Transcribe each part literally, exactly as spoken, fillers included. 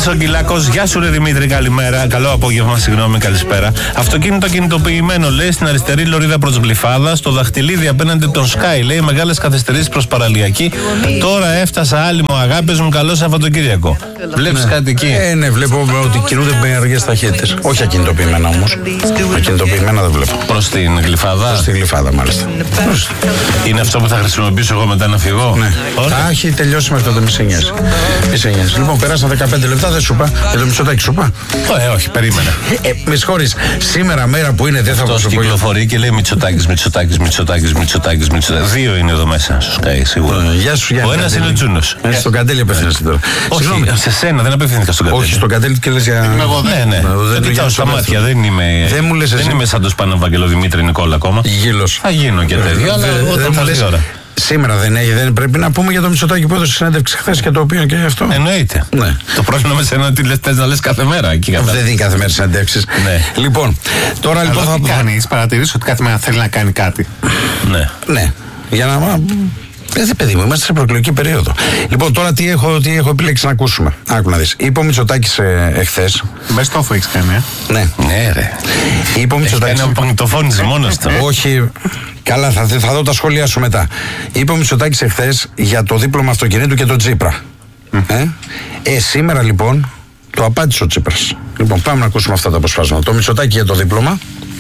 Δημήτρης ο Κυλάκος, γεια σου ρε Δημήτρη, καλημέρα. Καλό απόγευμα, συγγνώμη, καλησπέρα. Αυτοκίνητο κινητοποιημένο, λέει, στην αριστερή λωρίδα προς Γλυφάδα, στο Δαχτυλίδι απέναντι τον Sky, λέει, μεγάλες καθυστερήσεις προς Παραλιακή. Τώρα έφτασα, άλλη μου, αγάπες μου, καλό Σαββατοκύριακο. Βλέπεις ναι. κάτι εκεί? Ε, ναι, βλέπω ότι κινούνται με αργές ταχύτητες. Όχι ακινητοποιημένα όμως. Ακινητοποιημένα δεν βλέπω. Προς την Γλυφάδα. Προς την Γλυφάδα, μάλιστα. Είναι αυτό που θα χρησιμοποιήσω εγώ μετά να φύγω. Ναι. Θα έχει τελειώσει μέχρι το μισή εννιά. Λοιπόν, περάσαν δεκαπέντε λεπτά, δεν σου είπα. Για το Μητσοτάκη σου είπα. Ε, όχι, περίμενε. Ε, με συγχωρείς, σήμερα μέρα που είναι δεν θα πω. Κυκλοφορεί και λέει Μητσοτάκης, Μητσοτάκης, Μητσοτάκης, Μητσοτάκης, Μητσοτάκης. Δύο είναι εδώ μέσα στο Sky, σίγουρα. Ε, γεια σου, ο ένας είναι ο Τζούνος. Ε, στον Καντέλη απευθύνεσαι τώρα. Όχι, σε σένα δεν απευθύνθηκα στον Καντέλη. Όχι, στον Καντέλη και λες για. Ναι, ναι. Δεν κοιτάω στα μάτια, δεν είμαι. Δεν είμαι σαν το Σπάνο Βαγγελό Δημήτρη Νικόλα ακόμα. Γήλος. Θα γίνω και τέτοιο, αλλά όταν θα έρθει η ώρα. Σήμερα δεν έχει, δεν πρέπει να πούμε για το Μητσοτάκη που έδωσε συνέντευξη χθες και το οποίο και αυτό. Εννοείται. Ναι. Το πρόβλημα με σένα είναι ότι θες να λες κάθε μέρα εκεί κατά. Δεν δίνει κάθε μέρα συνέντευξεις. Ναι. Λοιπόν, τώρα αλλά λοιπόν θα τι κάνει, έχεις παρατηρήσει ότι κάθε μέρα θέλει να κάνει κάτι. Ναι. Ναι. Για να. Ε, παιδί μου, είμαστε σε προεκλογική περίοδο. Λοιπόν, τώρα τι έχω, τι έχω επιλέξει να ακούσουμε. Άκου να δεις. Είπε ο Μητσοτάκης ε, εχθές. Μπες τόφο έχεις κάνει, ε. Ναι. Ναι, ρε. Είπε ο Μητσοτάκης. Έχει κάνει απογνητοφώνηση μόνος του. Όχι. Καλά, θα, θα δω τα σχόλιά σου μετά. Είπε ο Μητσοτάκης εχθές για το δίπλωμα αυτοκινήτου και τον Τσίπρα. Mm. Ε? ε, σήμερα λοιπόν το απάντησε ο Τσίπρας. Λοιπόν, πάμε να ακούσουμε αυτά τα αποσπάσματα. Το Μητσοτάκη για το δίπλωμα.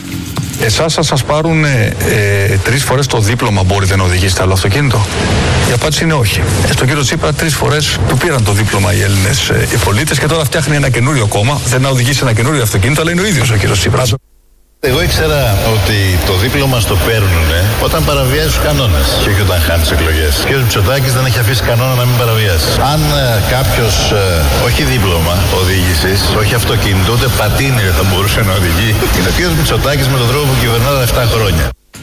Εσάς θα σας πάρουν ε, ε, τρεις φορές το δίπλωμα, μπορείτε να οδηγήσετε άλλο αυτοκίνητο? Η απάντηση είναι όχι. Ε, στον κύριο Τσίπρα τρεις φορές του πήραν το δίπλωμα οι Έλληνες ε, οι πολίτες και τώρα φτιάχνει ένα καινούριο κόμμα. Δεν να οδηγήσει ένα καινούριο αυτοκίνητο, αλλά είναι ο ίδιος ο κύριος Τσίπρας. Εγώ ήξερα ότι το δίπλωμα στο παίρνουν όταν παραβιάζει τους κανόνες και όχι όταν χάνεις εκλογές. Ο κ. Μητσοτάκης δεν έχει αφήσει κανόνα να μην παραβιάσει. Αν ε, κάποιος, ε, όχι δίπλωμα οδήγησης, όχι αυτοκίνητο, ούτε πατίνι θα μπορούσε να οδηγεί, είναι ο κ. Μητσοτάκης με τον τρόπο που κυβερνάει επτά χρόνια.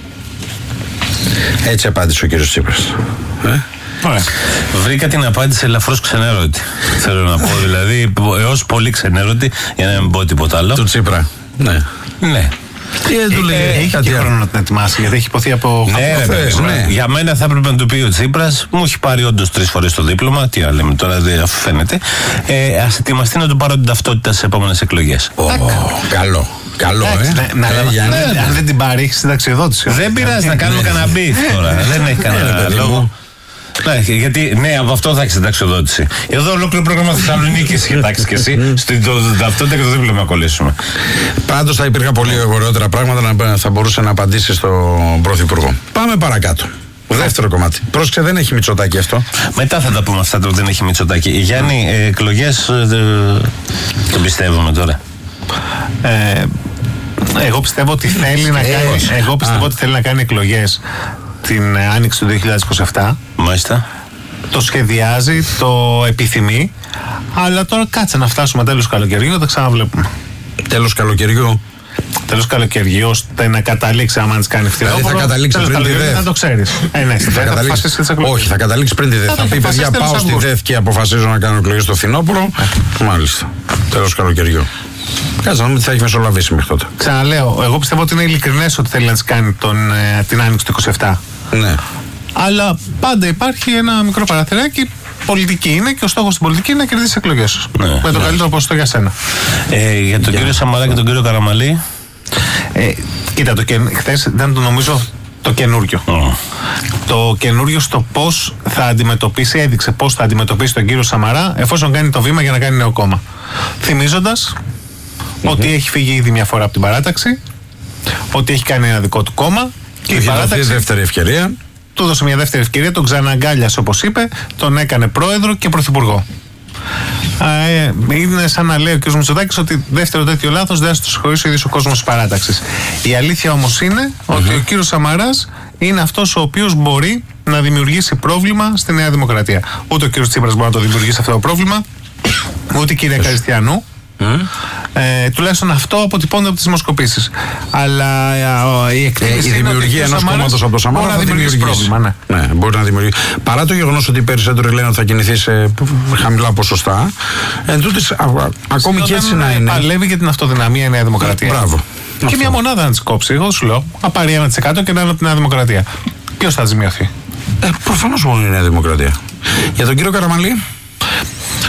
Έτσι απάντησε ο κ. Τσίπρας. Ε? Ωραία. Βρήκα την απάντηση ελαφρώς ξενέρωτη. Θέλω να πω, δηλαδή, έως πολύ ξενέρωτη, για να μην πω τίποτα άλλο. Του Τσίπρα. Ναι. Ναι. Ε, του λέει, ε, έχει και χρόνο να την ετοιμάσει, γιατί έχει υποθεί από ναι, χαφές, ναι. Για μένα θα έπρεπε να του πει ο Τσίπρας, μου έχει πάρει όντως τρεις φορές το δίπλωμα. Τι άλλο λέμε τώρα, αφού φαίνεται. Ε, ας ετοιμαστεί να του πάρω την ταυτότητα στις επόμενες εκλογές. Oh, καλό. Καλό, ε. Ναι, ναι, ε, για, ναι, ναι. Αν δεν την πάρει, έχει συνταξιοδότηση. Δεν πειράζει να κάνουμε κανένα μπιφ τώρα. Δεν έχει κανένα λόγο. Ναι, γιατί ναι, από αυτό θα έχει συνταξιοδότηση. Εδώ ολόκληρο πρόγραμμα Θεσσαλονίκη κοιτάξει και εσύ. Στην ταυτότητα και το δίπλωμα να κολλήσουμε. Πάντως θα υπήρχαν πολύ ωραιότερα πράγματα να θα μπορούσε να απαντήσει στον Πρωθυπουργό. Πάμε παρακάτω. Δεύτερο κομμάτι. Πρόσεξε, δεν έχει Μητσοτάκη αυτό. Μετά θα τα πούμε αυτά που δεν έχει Μητσοτάκη. Γιάννη, ε, εκλογές το πιστεύουμε τώρα. Ε, εγώ πιστεύω ότι θέλει να κάνει, εγώ πιστεύω ότι θέλει να κάνει εκλογές την άνοιξη του δύο χιλιάδες είκοσι επτά. Μάλιστα. Το σχεδιάζει, το επιθυμεί. Αλλά τώρα κάτσε να φτάσουμε τέλος καλοκαιριού, θα τα ξαναβλέπουμε. Τέλος καλοκαιριού. Τέλος καλοκαιριού, ώστε να καταλήξει, άμα τη κάνει φθινόπωρο. Δηλαδή θα καταλήξει πριν τη ΔΕΘ. Να το ξέρεις. Ε, ναι, θα θα καταλήξει... Όχι, θα καταλήξει πριν τη ΔΕΘ. Θα, θα πει, παιδιά, πάω στη ΔΕΘ και αποφασίζω να κάνω εκλογές στο φθινόπωρο. Ε. Μάλιστα. Τέλος καλοκαιριού. Κάτσε να δούμε τι θα έχει μεσολαβήσει μέχρι τότε. Ξαναλέω, εγώ πιστεύω ότι είναι ειλικρινές ότι θέλει να τη κάνει τον, ε, την άνοιξη του είκοσι επτά. Ναι. Αλλά πάντα υπάρχει ένα μικρό παραθυράκι. Πολιτική είναι και ο στόχος στην πολιτική είναι να κερδίσει εκλογές. Ναι, με το ναι. καλύτερο ποσοστό για σένα. Ε, για τον για κύριο Σαμαρά και τον κύριο Καραμαλή. Ε, κοίτα, το κεν... χθες ήταν το νομίζω το καινούριο. Oh. Το καινούριο στο πώς θα αντιμετωπίσει, έδειξε πώς θα αντιμετωπίσει τον κύριο Σαμαρά εφόσον κάνει το βήμα για να κάνει νέο κόμμα. Θυμίζοντας mm-hmm. ότι έχει φύγει ήδη μια φορά από την παράταξη, ότι έχει κάνει ένα δικό του κόμμα και η παράταξη. Δεύτερη ευκαιρία. Του έδωσε μια δεύτερη ευκαιρία, τον ξαναγκάλιασε όπως είπε, τον έκανε πρόεδρο και πρωθυπουργό. Ε, είναι σαν να λέει ο κ. Μητσοτάκης ότι δεύτερο τέτοιο λάθος δεν θα το συγχωρήσει ο ίδιος ο κόσμος της παράταξης. Η αλήθεια όμως είναι mm-hmm. ότι ο κ. Σαμαράς είναι αυτός ο οποίος μπορεί να δημιουργήσει πρόβλημα στη Νέα Δημοκρατία. Ούτε ο κ. Τσίπρας μπορεί να το δημιουργήσει αυτό το πρόβλημα, ούτε η κυρία Καριστιανού. Mm. Ε, τουλάχιστον αυτό αποτυπώνεται από τις δημοσκοπήσεις. Αλλά ε, η εκτίμηση ε, η δημιουργία ενός κόμματος από το Σαμάρα θα δημιουργήσει πρόβλημα. Ναι. Ναι, μπορεί να δημιουργήσει. Παρά το γεγονός ότι οι περισσότεροι λένε ότι θα κινηθεί σε χαμηλά ποσοστά, εν τούτης, α, α, ακόμη και έτσι να είναι. Παλεύει για την αυτοδυναμία η Νέα Δημοκρατία. Μπράβο. Και αυτό. Μια μονάδα να τη κόψει. Εγώ σου λέω, να πάρει ένα τοις εκατό και να είναι από τη Νέα Δημοκρατία. Ποιος θα ζημιωθεί? Ε, προφανώς μόνο η Νέα Δημοκρατία. Για τον κύριο Καραμαλή.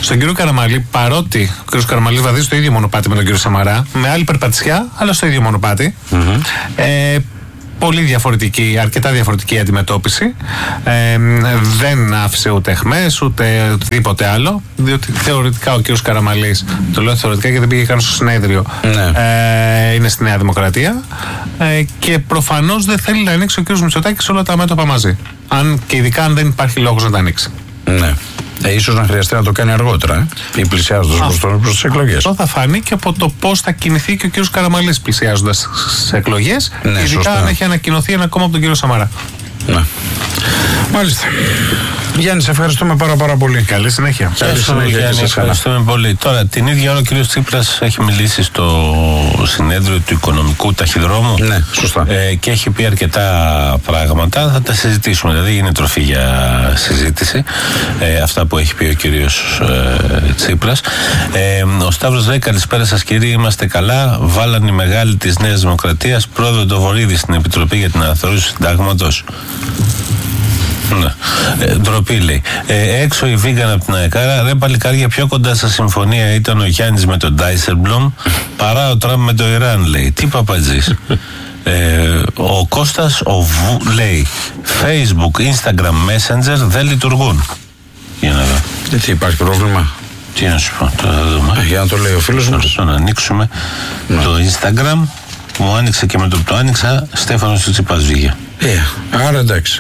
Στον κύριο Καραμαλή, παρότι ο κύριος Καραμαλής βαδίζει στο ίδιο μονοπάτι με τον κύριο Σαμαρά, με άλλη περπατησιά, αλλά στο ίδιο μονοπάτι. Mm-hmm. Ε, Πολύ διαφορετική, αρκετά διαφορετική αντιμετώπιση. Ε, δεν άφησε ούτε αιχμές ούτε οτιδήποτε άλλο. Διότι θεωρητικά ο κύριος Καραμαλής, το λέω θεωρητικά γιατί πήγε καν στο συνέδριο, ναι. ε, είναι στη Νέα Δημοκρατία. Ε, και προφανώς δεν θέλει να ανοίξει ο κύριος Μητσοτάκης όλα τα μέτωπα μαζί. Αν, και ειδικά αν δεν υπάρχει λόγος να τα ανοίξει. Ναι. Ε, ίσως να χρειαστεί να το κάνει αργότερα, ε, ή πλησιάζοντας προς τις εκλογές. Αυτό θα φανεί και από το πώς θα κινηθεί και ο κύριος Καραμαλής πλησιάζοντας στις εκλογές. Ναι, ειδικά σωστά. Αν έχει ανακοινωθεί ένα κόμμα από τον κύριο Σαμαρά. Ναι. Μάλιστα. Γιάννη, σε ευχαριστούμε πάρα, πάρα πολύ. Καλή συνέχεια. Καλή συνέχεια, Γιάννη, ευχαριστούμε πολύ. Τώρα, την ίδια ώρα ο κ. Τσίπρας έχει μιλήσει στο συνέδριο του Οικονομικού Ταχυδρόμου. Ναι, σωστά. Ε, και έχει πει αρκετά πράγματα. Θα τα συζητήσουμε. Δηλαδή, είναι τροφή για συζήτηση. Ε, αυτά που έχει πει ο κ. Ε, Τσίπρας. Ε, ο Σταύρος λέει: καλησπέρα σας, κύριοι. Είμαστε καλά. Βάλαν οι μεγάλοι της Νέας Δημοκρατίας πρόεδρο το Βορίδη στην Επιτροπή για την Αναθεώρηση του Συντάγματος. Ναι. Ε, ντροπή λέει. Ε, έξω η Βίγκαν από την Αεκάρα. Ρε παλικάρια, πιο κοντά στα συμφωνία ήταν ο Γιάννης με τον Ντάισελμπλουμ παρά ο Τραμπ με το Ιράν, λέει. Τι παπατζής. ε, ο Κώστας ο Βου, λέει Facebook, Instagram, Messenger δεν λειτουργούν. Για να δω. Γιατί υπάρχει πρόβλημα. Τι να σου πω, τώρα θα δούμε. Ε, για να το λέει ο φίλος μου. Να ανοίξουμε ναι. το Instagram. Μου άνοιξε και με το που το άνοιξα, Στέφανος του Τσιπάς βγήκε. Ε, άρα εντάξει.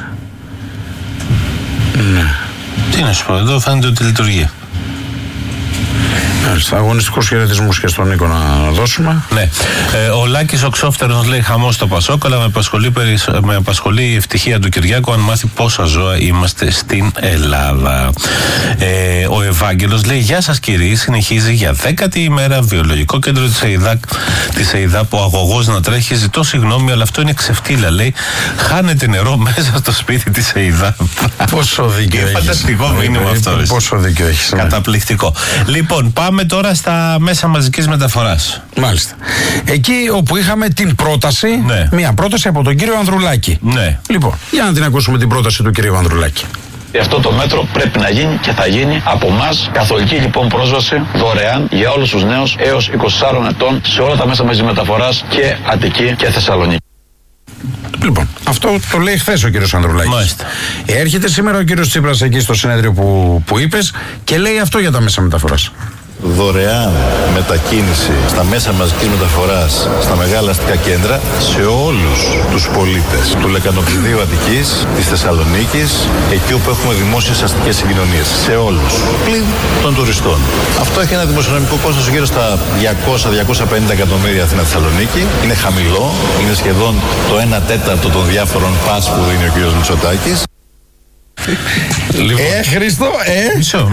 Ναι. Τι να σου πω, εδώ φαίνεται ότι λειτουργεί. Αγωνιστικούς χαιρετισμούς και στον Νίκο να δώσουμε. Ναι. Ε, ο Λάκης ο Ξόφτερος λέει χαμός στο Πασόκ, αλλά με απασχολεί, με απασχολεί η ευτυχία του Κυριάκου αν μάθει πόσα ζώα είμαστε στην Ελλάδα. Ε, ο Ευάγγελος λέει γεια σας κύριοι, συνεχίζει για δέκατη ημέρα βιολογικό κέντρο της ΕΙΔΑ, της ΕΙΔΑ που ο αγωγός να τρέχει. Ζητώ συγγνώμη, αλλά αυτό είναι ξεφτύλα, λέει. Χάνεται νερό μέσα στο σπίτι της ΕΙΔΑ. Πόσο δίκιο έχεις. Φανταστικό μήνυμα αυτό. Πόσο δίκιο έχεις. Καταπληκτικό. Λοιπόν, πάμε τώρα στα μέσα μαζικής μεταφοράς. Μάλιστα. Εκεί όπου είχαμε την πρόταση, ναι. μια πρόταση από τον κύριο Ανδρουλάκη. Ναι. Λοιπόν, για να την ακούσουμε την πρόταση του κύριου Ανδρουλάκη. Αυτό το μέτρο πρέπει να γίνει και θα γίνει από εμάς. Καθολική λοιπόν πρόσβαση δωρεάν για όλους τους νέους έως είκοσι τεσσάρων ετών σε όλα τα μέσα μαζικής μεταφοράς και Αττική και Θεσσαλονίκη. Λοιπόν, αυτό το λέει χθες ο κύριος Ανδρουλάκης. Μάλιστα. Έρχεται σήμερα ο κύριος Τσίπρας εκεί στο συνέδριο που, που είπες και λέει αυτό για τα μέσα μεταφοράς. Δωρεάν μετακίνηση στα μέσα μαζικής μεταφοράς στα μεγάλα αστικά κέντρα σε όλους τους πολίτες του Λεκανοπηδίου Αττικής, της Θεσσαλονίκης, εκεί όπου έχουμε δημόσιες αστικές συγκοινωνίες. Σε όλους. Πλην των τουριστών. Αυτό έχει ένα δημοσιονομικό κόστος γύρω στα διακόσια με διακόσια πενήντα εκατομμύρια Αθήνα-Θεσσαλονίκη. Είναι χαμηλό. Είναι σχεδόν το ένα τέταρτο των διάφορων πας που δίνει ο κ. Μητσοτάκης. Λοιπόν. Ε, Χρήστο, ε! Μισό.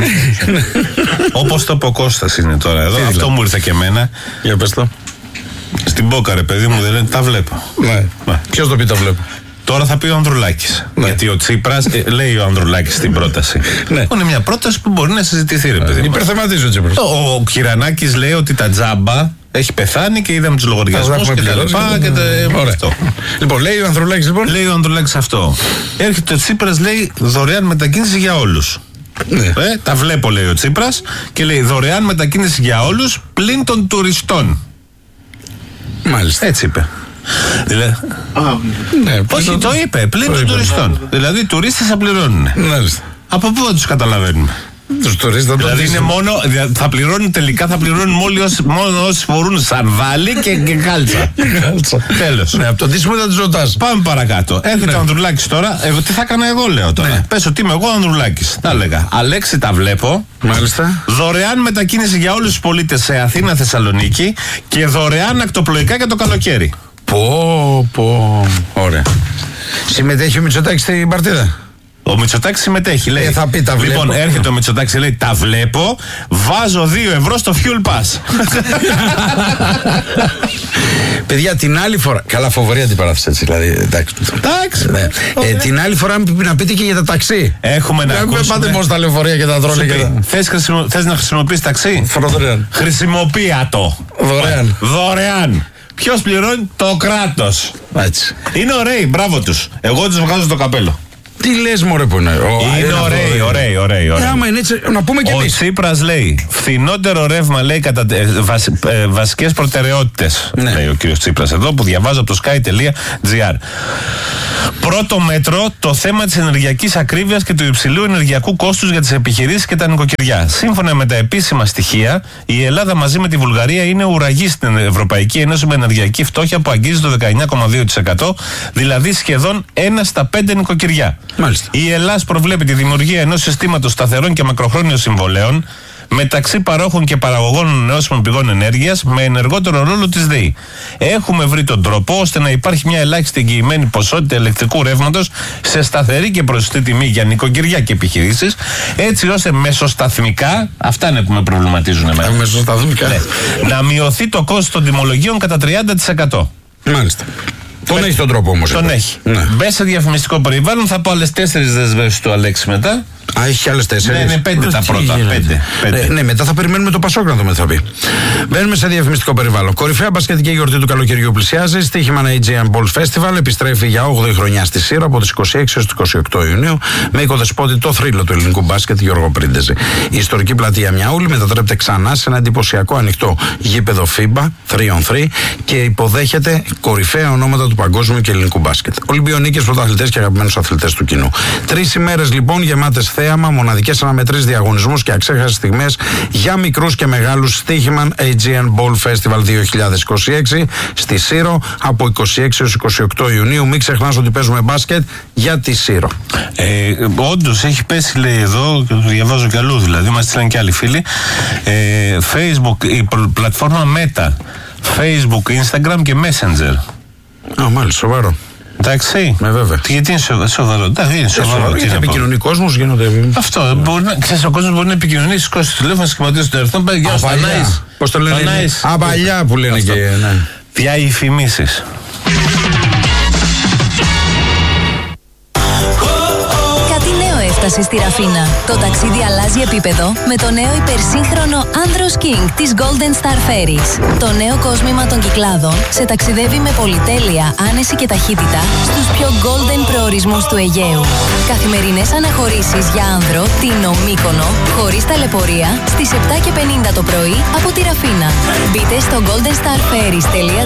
Όπως το πω Κώστας είναι τώρα εδώ. Τι αυτό μου ήρθε και εμένα. Για πες το. Στην Πόκα, ρε παιδί μου, δεν λένε, τα βλέπω. Ναι. ναι. Ποιος το πει τα βλέπω. Τώρα θα πει ο Ανδρουλάκης. Ναι. Γιατί ο Τσίπρας, ε, λέει ο Ανδρουλάκης στην πρόταση. Ναι. Είναι μια πρόταση που μπορεί να συζητηθεί, ρε παιδί μου. Υπερθεματίζει ο Τσίπρας. Ο, ο Κυρανάκης λέει ότι τα τζάμπα έχει πεθάνει και είδαμε τους λογαριασμούς και τα λοιπά. Και τα... Λοιπόν, λέει ο Ανδρουλάκης λοιπόν. Λέει ο Ανδρουλάκης αυτό. Έρχεται ο Τσίπρας, λέει δωρεάν μετακίνηση για όλους. Ναι. Ε, τα βλέπω, λέει ο Τσίπρας, και λέει δωρεάν μετακίνηση για όλους πλην των τουριστών. Μάλιστα. Έτσι είπε. Δηλαδή, Α, ναι, όχι, το, το είπε, πλην των τουριστών. Ναι. Δηλαδή οι τουρίστες θα πληρώνουν. Μάλιστα. Από πού θα τους καταλαβαίνουμε. Τους τουρίστες δηλαδή είναι μόνο, θα πληρώνουν τελικά, θα πληρώνουν μόλι όσοι, μόνο όσοι φορούν σανδάλι και, και κάλτσα. Τέλος. Ναι, από το ντύσιμο θα τους ρωτάς. Πάμε παρακάτω. Έρχεται ναι. ο Ανδρουλάκης τώρα. Εγώ τι θα έκανα εγώ, λέω τώρα. Ναι. Πες ότι είμαι εγώ ο Ανδρουλάκης. Τα έλεγα. Αλέξη, τα βλέπω. Μάλιστα. Δωρεάν μετακίνηση για όλους τους πολίτες σε Αθήνα, Θεσσαλονίκη και δωρεάν ακτοπλοϊκά για το καλοκαίρι. Πω, πω. Ωραία. Συμμετέχει ο Μητσοτάκης στην παρτίδα. Ο Μητσοτάκης συμμετέχει, λέει. Ε, θα πει, τα λοιπόν, βλέπω. έρχεται ο Μητσοτάκης, λέει, τα βλέπω, βάζω δύο ευρώ στο fuel pass. Παιδιά, την άλλη φορά. Καλά, φοβερή αντιπαράθεση έτσι, δηλαδή. Εντάξει. Ναι. Ε, την άλλη φορά να πείτε και για τα ταξί. Έχουμε να ακούσουμε. Πάτε μόνο στα λεωφορεία και τα τρώνε και τα... Θες, χρησιμο... Θες να χρησιμοποιήσεις ταξί? Δωρεάν. Χρησιμοποίητα το. Δωρεάν. Δωρεάν. Ποιος πληρώνει? Το κράτος. Έτσι. Είναι ωραίοι, μπράβο τους. Εγώ τους βγάζω το καπέλο. Τι λες μωρέ που είναι. Είναι ωραίοι, ωραίοι, ωραίοι. Ε, άμα είναι έτσι, να πούμε και ο εμείς. Τσίπρας λέει φθηνότερο ρεύμα, λέει, κατά ε, βασ, ε, βασικές προτεραιότητες. Ναι. Λέει ο κύριος Τσίπρας εδώ, που διαβάζω από το sky τελεία τζι άρ. Πρώτο μέτρο, το θέμα της ενεργειακής ακρίβειας και του υψηλού ενεργειακού κόστους για τις επιχειρήσεις και τα νοικοκυριά. Σύμφωνα με τα επίσημα στοιχεία, η Ελλάδα μαζί με τη Βουλγαρία είναι ουραγή στην Ευρωπαϊκή Ένωση με ενεργειακή φτώχεια που αγγίζει το δεκαεννιά κόμμα δύο τοις εκατό, δηλαδή σχεδόν ένα στα πέντε νοικοκυριά. Μάλιστα. Η Ελλάδα προβλέπει τη δημιουργία ενός συστήματος σταθερών και μακροχρόνιων συμβολέων μεταξύ παρόχων και παραγωγών ανανεώσιμων πηγών ενέργειας με ενεργότερο ρόλο της ΔΕΗ. Έχουμε βρει τον τρόπο ώστε να υπάρχει μια ελάχιστη εγγυημένη ποσότητα ηλεκτρικού ρεύματος σε σταθερή και προσιτή τιμή για νοικοκυριά και επιχειρήσεις, έτσι ώστε μεσοσταθμικά, αυτά είναι που με προβληματίζουν εμένα, Ε, μεσοσταθμικά. ναι, να μειωθεί το κόστος των τιμολογίων κατά τριάντα τοις εκατό. Μάλιστα. Τον έχει τον τρόπο όμως. Τον εδώ. έχει. Ναι. Μπε σε διαφημιστικό περιβάλλον, θα πω άλλες τέσσερις δεσμεύσεις του Αλέξη μετά. Α, έχει άλλες τέσσερις. Ναι, είναι πέντε τα Τι πρώτα. γίνεται. Πέντε, πέντε. Ε, ναι, μετά θα περιμένουμε το Πασόκ να δούμε τι θα πει. Μπαίνουμε σε διαφημιστικό περιβάλλον. Κορυφαία μπασκετική γιορτή του καλοκαιριού πλησιάζει. Στοίχημα Aegean Ball Festival επιστρέφει για όγδοη χρονιά στη Σύρο από τις είκοσι έξι έως τις είκοσι οκτώ Ιουνίου με οικοδεσπότη το θρύλο του ελληνικού μπάσκετ Γιώργο Πρίντεζη. Η ιστορική πλατεία Μιαούλη μετατρέπεται ξανά σε ένα εντυπωσιακό ανοιχτό γήπεδο φίμπα τρία on τρία και υποδέχεται κορυφαία ονόματα του παγκόσμιου και ελληνικού μπάσκετ. Ολυμπιονίκες, πρωταθλητές και αγαπημένους αθλητές του κοινού. Τρεις ημέρες λοιπόν γεμάτες θέαμα, μοναδικές αναμετρήσεις, διαγωνισμούς και αξέχαστες στιγμές για μικρούς και μεγάλους. Στοίχημα Aegean Ball Festival δύο χιλιάδες είκοσι έξι στη Σύρο από είκοσι έξι έως είκοσι οκτώ Ιουνίου. Μην ξεχνάς ότι παίζουμε μπάσκετ για τη Σύρο. Ε, όντως έχει πέσει, λέει εδώ, και το διαβάζω κι αλλού δηλαδή, μας στείλαν και άλλοι φίλοι. Ε, Facebook, η πλατφόρμα Meta, Facebook, Instagram και Messenger. Α, μάλιστα, σοβαρό. Εντάξει. Με βέβαια. Γιατί είναι σοβα- σοβαρό. Εντάξει, είναι σοβαρό. Τι Γιατί να πω. επικοινωνεί κόσμος, γίνονται. Αυτό. Μπορεί να, ξέρεις, ο κόσμος μπορεί να επικοινωνήσει, σηκώσει το τηλέφωνο, σχηματίζει το αριθμό, πάει γεια Α, σου, παλιά. Θανάης. Πώς το λένε. Θανάης. Α, παλιά που λένε Αυτό. και. Ναι. Διαφημίσεις. Κάτι νέο έφτασε στη Ραφίνα. Το ταξίδι αλλάζει επίπεδο με το νέο υπερσύγχρονο Andros King της Golden Star Ferries. Το νέο κόσμημα των Κυκλάδων σε ταξιδεύει με πολυτέλεια, άνεση και ταχύτητα στους πιο golden προορισμούς του Αιγαίου. Καθημερινές αναχωρήσεις για άνδρο, Τίνο, Μύκονο, χωρίς ταλαιπωρία, στις επτά και πενήντα το πρωί από τη Ραφίνα. Μπείτε στο golden star ferries τελεία